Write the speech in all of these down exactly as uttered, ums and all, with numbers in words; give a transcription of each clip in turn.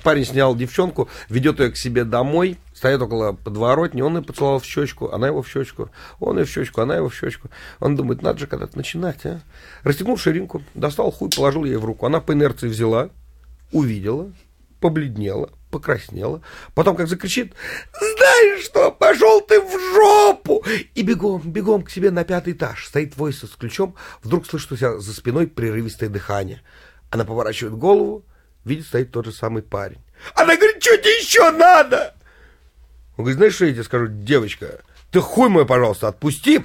Парень снял девчонку, ведет ее к себе домой, стоит около подворотни, он ее поцеловал в щечку, она его в щечку, он ее в щечку, она его в щечку. Он думает, надо же когда-то начинать, а? Расстегнул ширинку, достал хуй, положил ей в руку. Она по инерции взяла, увидела, побледнела, покраснела. Потом как закричит, знаешь что, пошел ты в жопу! И бегом, бегом к себе на пятый этаж. Стоит Войса с ключом, вдруг слышит у себя за спиной прерывистое дыхание. Она поворачивает голову, видит, стоит тот же самый парень. Она говорит, что тебе еще надо? Он говорит, знаешь, что я тебе скажу, девочка? Ты хуй мой, пожалуйста, отпусти.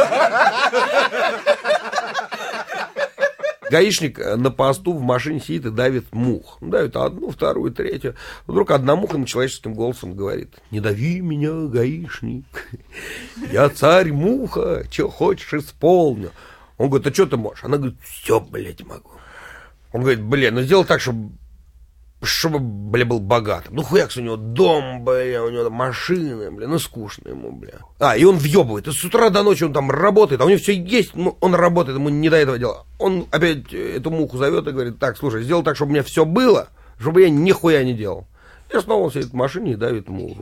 Гаишник на посту в машине сидит и давит мух. Давит одну, вторую, третью. Вдруг одна муха человеческим голосом говорит, не дави меня, гаишник. Я царь-муха, что хочешь, исполню. Он говорит, а что ты можешь? Она говорит, все, блядь, могу. Он говорит, блин, ну сделай так, чтобы, чтобы, бля, был богатым. Ну, хуякс, у него дом, бля, у него машины, бля, ну, скучно ему, бля. А, и он въебывает, и с утра до ночи он там работает, а у него все есть, ну, он работает, ему не до этого дела. Он опять эту муху зовет и говорит, так, слушай, сделай так, чтобы у меня все было, чтобы я нихуя не делал. И снова он сидит в машине и давит муху.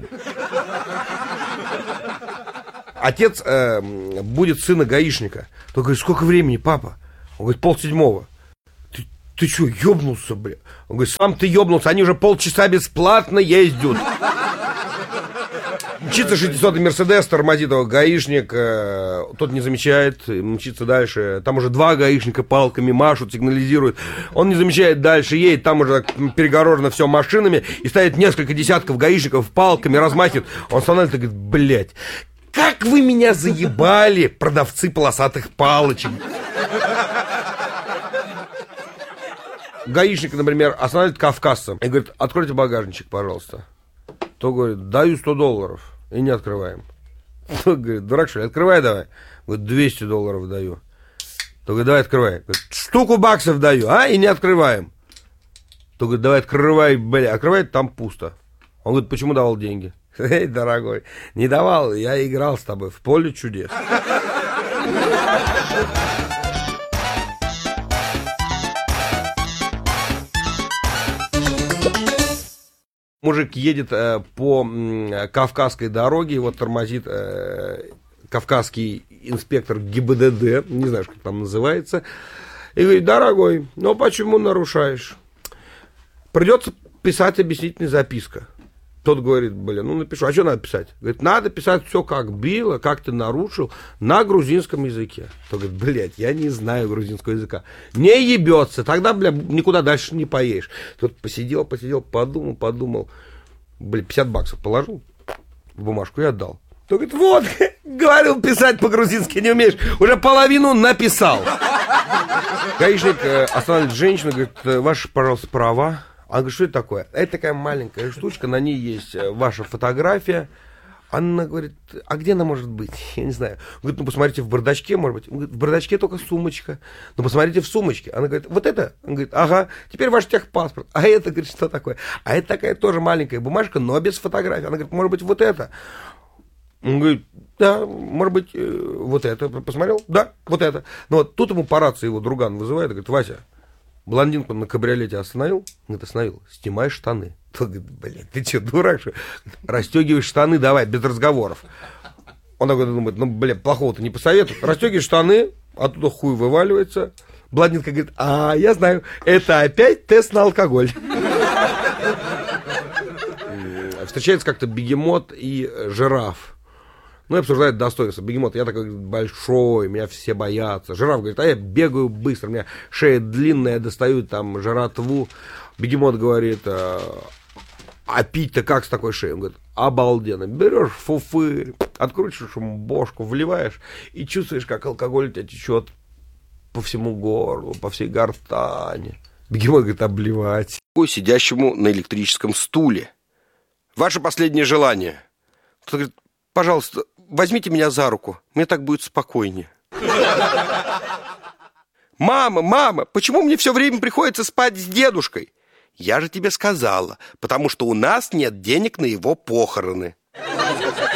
Отец э, будет сына гаишника. Тот говорит, сколько времени, папа? Он говорит, полседьмого. Ты что, ёбнулся, бля? Он говорит, сам ты ёбнулся, они уже полчаса бесплатно ездят. Мчится шестисотый Мерседес, тормозит его гаишник, э, тот не замечает, мчится дальше. Там уже два гаишника палками машут, сигнализируют. Он не замечает, дальше едет, там уже перегорожено все машинами, и стоит несколько десятков гаишников палками, размахивают. Он становится и говорит, блядь, как вы меня заебали, продавцы полосатых палочек. Гаишник, например, останавливает кавказца и говорит, откройте багажничек, пожалуйста. То говорит, даю сто долларов. И не открываем. То говорит, дурак что ли, открывай давай. Говорит, двести долларов даю. То говорит, давай открывай. Говорит, штуку баксов даю, а, и не открываем. То говорит, давай открывай, бля, открывает, там пусто. Он говорит, почему давал деньги? Эй, дорогой, не давал, я играл с тобой в поле чудес. Мужик едет э, по э, Кавказской дороге, его тормозит э, кавказский инспектор ГИБДД, не знаю, как там называется, и говорит, дорогой, ну почему нарушаешь? Придется писать объяснительная записка. Тот говорит, блин, ну напишу, а что надо писать? Говорит, надо писать все как было, как ты нарушил, на грузинском языке. Тот говорит, блядь, я не знаю грузинского языка. Не ебется, тогда, бля, никуда дальше не поедешь. Тот посидел, посидел, подумал, подумал, блин, пятьдесят баксов положил в бумажку и отдал. Тот говорит, вот, говорил, писать по-грузински не умеешь, уже половину написал. Гаишник э, останавливает женщину, говорит, ваши, пожалуйста, права. Она говорит, что это такое? Это такая маленькая штучка, на ней есть ваша фотография. Она говорит, а где она может быть? Я не знаю. Говорит, ну посмотрите в бардачке, может быть. Он говорит, в бардачке только сумочка. Ну посмотрите в сумочке. Она говорит, вот это? Он говорит, ага, теперь ваш техпаспорт. А это, говорит, что такое? А это такая тоже маленькая бумажка, но без фотографии. Она говорит, может быть, вот это? Он говорит, да, может быть, вот это. Посмотрел? Да, вот это. Ну вот тут ему по рации его друган вызывает и говорит, Вася, блондинку на кабриолете остановил? Говорит, остановил. Снимай штаны. Тот говорит, блядь, ты что, дурак, что? Расстегивай штаны, давай, без разговоров. Он такой думает, ну, блядь, плохого-то не посоветует. Расстегивай штаны, оттуда хуй вываливается. Блондинка говорит, а, я знаю, это опять тест на алкоголь. Встречается как-то бегемот и жираф. Ну, и обсуждают достоинства. Бегемот, я такой большой, меня все боятся. Жираф говорит, а я бегаю быстро, у меня шея длинная, достаю там жратву. Бегемот говорит, а пить-то как с такой шеей? Он говорит, обалденно. Берешь фуфырь, откручиваешь ему бошку, вливаешь и чувствуешь, как алкоголь у тебя течет по всему горлу, по всей гортани. Бегемот говорит, обливать. Сидящему на электрическом стуле. Ваше последнее желание. Кто-то говорит, пожалуйста, возьмите меня за руку, мне так будет спокойнее. Мама, мама, почему мне все время приходится спать с дедушкой? Я же тебе сказала, потому что у нас нет денег на его похороны.